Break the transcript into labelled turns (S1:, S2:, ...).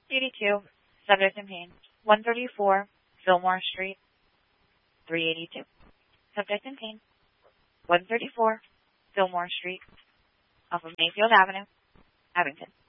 S1: 82, subject in pain. 134, Fillmore Street. 382, subject in pain. 134, Fillmore Street, off of Mayfield Avenue, Abington.